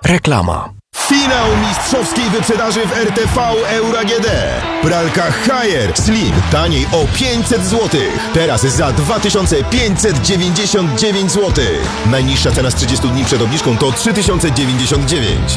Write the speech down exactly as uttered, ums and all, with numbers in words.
Reklama. Finał mistrzowskiej wyprzedaży w R T V Euro A G D. Pralka Haier Slim taniej o pięćset złotych. Teraz za dwa tysiące pięćset dziewięćdziesiąt dziewięć złotych. Najniższa cena z trzydziestu dni przed obniżką to trzy tysiące dziewięćdziesiąt dziewięć.